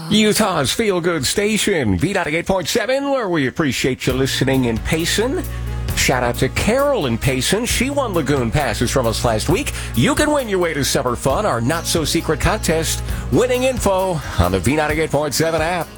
Utah's feel-good station, V98.7, where we appreciate you listening in Payson. Shout out to Carol in Payson. She won Lagoon passes from us last week. You can win your way to summer fun, our not-so-secret contest. Winning info on the V98.7 app.